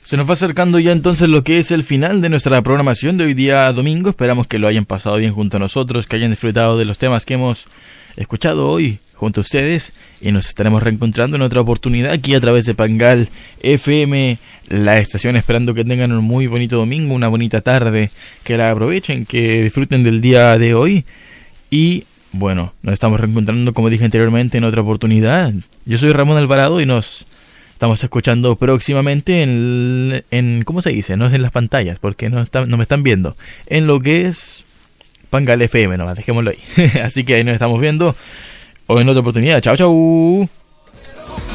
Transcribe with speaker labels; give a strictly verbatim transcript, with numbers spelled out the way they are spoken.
Speaker 1: Se nos va acercando ya entonces lo que es el final de nuestra programación de hoy día domingo. Esperamos que lo hayan pasado bien junto a nosotros, que hayan disfrutado de los temas que hemos escuchado hoy junto a ustedes. Y nos estaremos reencontrando en otra oportunidad aquí a través de Pangal F M, la estación, esperando que tengan un muy bonito domingo, una bonita tarde, que la aprovechen, que disfruten del día de hoy. Y bueno, nos estamos reencontrando, como dije anteriormente, en otra oportunidad. Yo soy Ramón Alvarado y nos estamos escuchando próximamente en, en ¿cómo se dice? No es en las pantallas, porque no, está, no me están viendo. En lo que es Pangal F M, nomás, dejémoslo ahí. Así que ahí nos estamos viendo. O en otra oportunidad. Chao, chao.